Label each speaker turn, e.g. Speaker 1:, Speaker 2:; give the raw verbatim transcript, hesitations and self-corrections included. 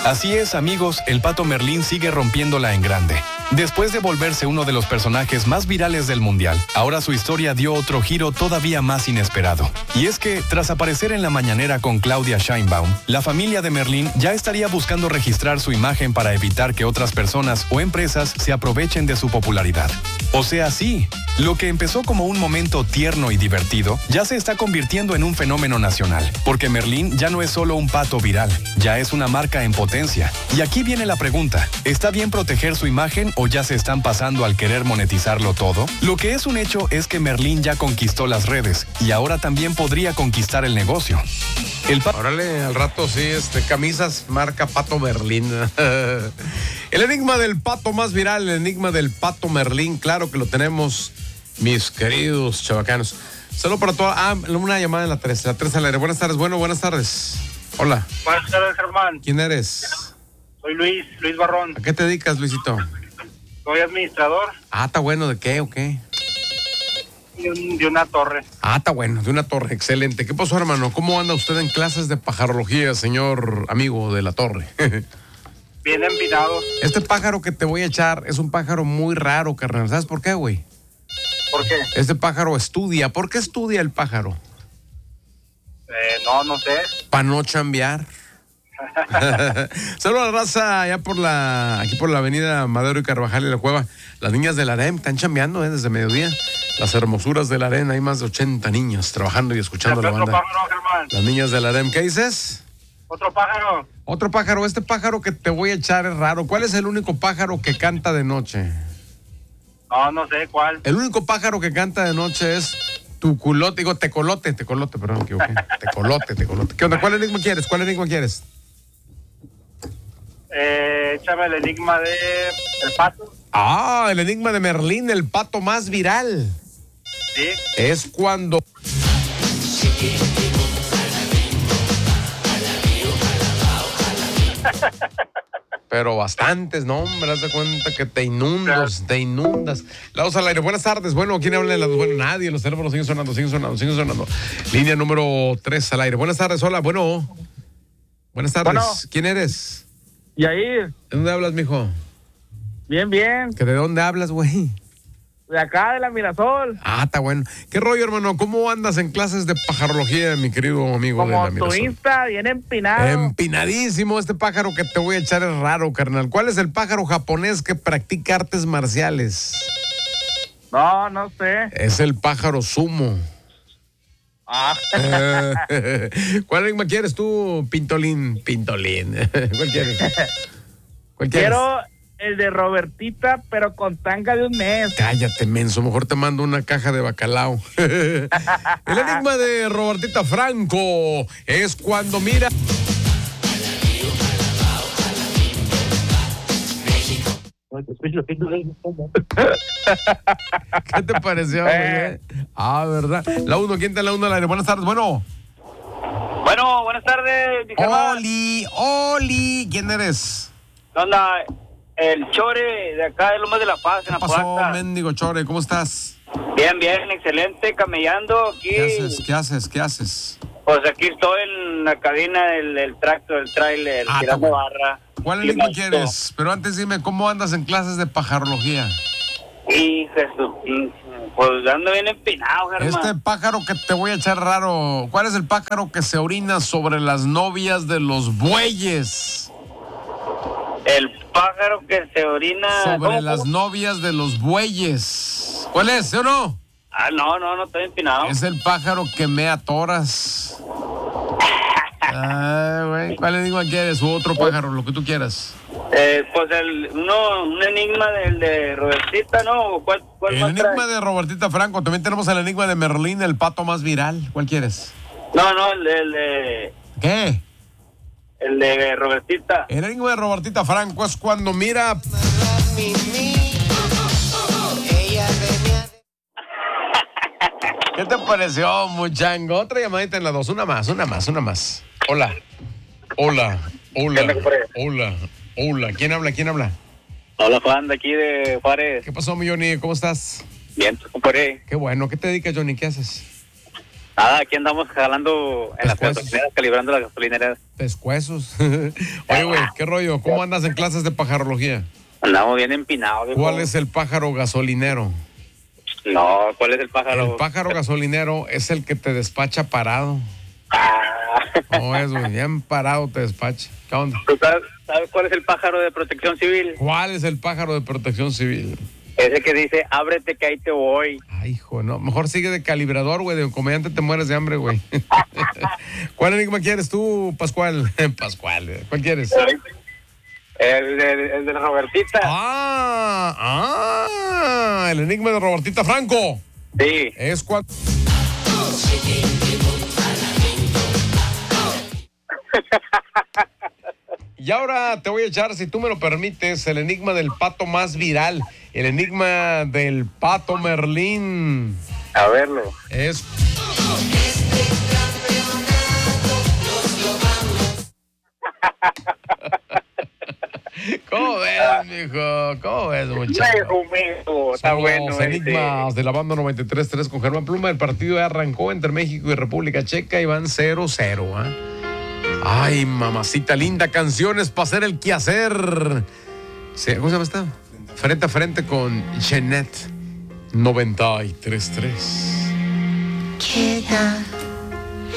Speaker 1: Así es, amigos, el Pato Merlín sigue rompiéndola en grande. Después de volverse uno de los personajes más virales del mundial, ahora su historia dio otro giro todavía más inesperado. Y es que, tras aparecer en la mañanera con Claudia Sheinbaum, la familia de Merlín ya estaría buscando registrar su imagen para evitar que otras personas o empresas se aprovechen de su popularidad. O sea, sí, lo que empezó como un momento tierno y divertido, ya se está convirtiendo en un fenómeno nacional, porque Merlín ya no es solo un pato viral, ya es una marca en potencia. Y aquí viene la pregunta, ¿está bien proteger su imagen o ya se están pasando al querer monetizarlo todo? Lo que es un hecho es que Merlín ya conquistó las redes y ahora también podría conquistar el negocio.
Speaker 2: El pa- Órale, al rato sí, este, camisas marca Pato Merlín. El enigma del pato más viral, el enigma del Pato Merlín, claro que lo tenemos, mis queridos chavacanos. Saludos para toda. Ah, una llamada en la tres, la tres al aire. Buenas tardes, bueno, buenas tardes. Hola.
Speaker 3: Buenas tardes, Germán.
Speaker 2: ¿Quién eres?
Speaker 3: Soy Luis, Luis Barrón.
Speaker 2: ¿A qué te dedicas, Luisito?
Speaker 3: Soy administrador.
Speaker 2: Ah, está bueno, ¿de qué o qué?
Speaker 3: De, un, de una torre.
Speaker 2: Ah, está bueno, de una torre, excelente. ¿Qué pasó, hermano? ¿Cómo anda usted en clases de pajarología, señor amigo de la torre?
Speaker 3: Bien empinado.
Speaker 2: Este pájaro que te voy a echar es un pájaro muy raro, carnal. ¿Sabes por qué, güey?
Speaker 3: ¿Por qué?
Speaker 2: Este pájaro estudia. ¿Por qué estudia el pájaro?
Speaker 3: Eh, no, no sé.
Speaker 2: Para no chambear. Saludos a la raza allá por la, aquí por la avenida Madero y Carvajal y la Cueva. Las niñas del Harem están chambeando, ¿eh? Desde mediodía. Las hermosuras del Harem, hay más de ochenta niños trabajando y escuchando la banda.
Speaker 3: Otro pájaro, Germán.
Speaker 2: Las niñas del Harem, ¿qué dices?
Speaker 3: Otro pájaro.
Speaker 2: Otro pájaro, este pájaro que te voy a echar es raro. ¿Cuál es el único pájaro que canta de noche?
Speaker 3: No, no sé cuál.
Speaker 2: El único pájaro que canta de noche es tu culote, digo, tecolote, tecolote, perdón, me equivoqué. Tecolote, tecolote. ¿Qué onda? ¿Cuál enigma quieres? ¿Cuál enigma quieres?
Speaker 3: Eh, échame el enigma de el pato.
Speaker 2: Ah, el enigma de Merlín, el pato más viral.
Speaker 3: Sí.
Speaker 2: Es cuando... Pero bastantes, no, hombre, haz de cuenta que te inundas, te inundas. La dos al aire, buenas tardes. Bueno, ¿quién habla en la dos? Bueno, nadie, los teléfonos siguen sonando, siguen sonando, siguen sonando. Línea número tres al aire. Buenas tardes, hola, bueno. Buenas tardes.
Speaker 3: Bueno.
Speaker 2: ¿Quién eres?
Speaker 3: ¿Y ahí?
Speaker 2: ¿De dónde hablas, mijo?
Speaker 3: Bien, bien.
Speaker 2: ¿Que de dónde hablas, güey?
Speaker 3: De acá, de la Mirasol.
Speaker 2: Ah, está bueno. ¿Qué rollo, hermano? ¿Cómo andas en clases de pajarología, mi querido amigo de la
Speaker 3: Como tu
Speaker 2: Mirasol?
Speaker 3: Insta, bien empinado.
Speaker 2: Empinadísimo. Este pájaro que te voy a echar es raro, carnal. ¿Cuál es el pájaro japonés que practica artes marciales?
Speaker 3: No, no sé.
Speaker 2: Es el pájaro sumo.
Speaker 3: Ah.
Speaker 2: Eh, ¿Cuál enigma quieres tú, Pintolín? Pintolín. ¿Cuál quieres? ¿Cuál quieres?
Speaker 3: Quiero el de Robertita, pero con tanga de un mes.
Speaker 2: Cállate, menso. Mejor te mando una caja de bacalao. El enigma de Robertita Franco es cuando mira... ¿Qué te pareció, güey? Ah, ¿verdad? La uno, ¿quién te la uno al aire? Buenas tardes, bueno.
Speaker 3: Bueno, buenas tardes, mi Germán.
Speaker 2: Oli, Oli, ¿quién eres?
Speaker 3: ¿Qué onda? El Chore de acá de Lomas de la Paz, en
Speaker 2: ¿Qué pasó, mendigo Chore? ¿Cómo estás?
Speaker 3: Bien, bien, excelente, camellando aquí.
Speaker 2: ¿Qué haces? ¿Qué haces? ¿Qué haces?
Speaker 3: Pues aquí estoy en la cabina del, del tractor, el trailer,
Speaker 2: Ah,
Speaker 3: tirando
Speaker 2: está
Speaker 3: barra.
Speaker 2: ¿Cuál
Speaker 3: Y
Speaker 2: enigma
Speaker 3: mosto.
Speaker 2: quieres? Pero antes dime, ¿cómo andas en clases de pajarología?
Speaker 3: Y Jesús, pues ando bien empinado, Germán.
Speaker 2: Este pájaro que te voy a echar raro, ¿cuál es el pájaro que se orina sobre las novias de los bueyes?
Speaker 3: El pájaro que se orina...
Speaker 2: Sobre
Speaker 3: ¿Cómo,
Speaker 2: las
Speaker 3: cómo?
Speaker 2: novias de los bueyes. ¿Cuál es, sí o no?
Speaker 3: Ah, no, no, no estoy empinado.
Speaker 2: Es el pájaro que mea toras. Ay, güey. ¿Cuál enigma quieres? U otro pájaro, lo que tú quieras.
Speaker 3: Eh, pues el, uno, un enigma del de Robertita, ¿no? ¿Cuál, cuál
Speaker 2: El
Speaker 3: más
Speaker 2: enigma
Speaker 3: trae?
Speaker 2: de Robertita Franco. También tenemos el enigma de Merlín, el pato más viral. ¿Cuál quieres?
Speaker 3: No, no, el, el de...
Speaker 2: ¿Qué?
Speaker 3: El de Robertita.
Speaker 2: El enigma de Robertita Franco es cuando mira... ¿Qué te pareció, muchango? Otra llamadita en la dos. Una más, una más, una más. Hola. Hola. Hola. Hola. Hola. ¿Quién habla? ¿Quién habla?
Speaker 3: Hola, Juan, de aquí de Juárez.
Speaker 2: ¿Qué pasó, mi Johnny? ¿Cómo estás?
Speaker 3: Bien, compadre.
Speaker 2: Qué bueno. ¿Qué te dedicas, Johnny? ¿Qué haces?
Speaker 3: Nada, aquí andamos jalando en las
Speaker 2: Pescuezos.
Speaker 3: gasolineras, calibrando las gasolineras.
Speaker 2: Pescuezos. Oye, güey, ¿qué rollo? ¿Cómo andas en clases de pajarología?
Speaker 3: Andamos bien empinados. viejo.
Speaker 2: ¿Cuál es el pájaro gasolinero?
Speaker 3: No, ¿cuál es el pájaro?
Speaker 2: El pájaro gasolinero es el que te despacha parado.
Speaker 3: Ah.
Speaker 2: No es, güey, bien parado te despacha. ¿Qué onda?
Speaker 3: ¿Tú sabes, sabes cuál es el pájaro de protección civil?
Speaker 2: ¿Cuál es el pájaro de protección civil?
Speaker 3: Ese que dice, ábrete que ahí te voy.
Speaker 2: Ay, hijo, no. Mejor sigue de calibrador, güey. De comediante te mueres de hambre, güey. ¿Cuál enigma quieres tú, Pascual? Pascual, ¿cuál quieres?
Speaker 3: El de, el de la Robertita.
Speaker 2: Ah, ah, el enigma de Robertita Franco.
Speaker 3: Sí.
Speaker 2: Es cuando... Y ahora te voy a echar, si tú me lo permites, el enigma del pato más viral. El enigma del pato Merlín.
Speaker 3: A verlo.
Speaker 2: Es... ¿Cómo ves, mijo? ¿Cómo ves, muchacho?
Speaker 3: Hijo mío, está
Speaker 2: Son
Speaker 3: bueno.
Speaker 2: los
Speaker 3: ese.
Speaker 2: enigmas de la banda noventa y tres punto tres con Germán Pluma. El partido ya arrancó entre México y República Checa y van cero cero. ¿eh? Ay, mamacita linda, canciones para hacer el quehacer. Sí, ¿cómo se llama esta? Frente a frente con Jeanette noventa y tres punto tres.
Speaker 4: Queda